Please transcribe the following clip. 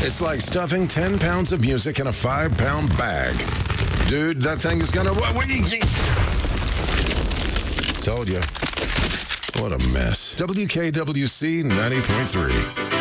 It's like stuffing 10 pounds of music in a 5-pound bag. Dude, that thing is gonna... Told you. What a mess. WKWC 90.3.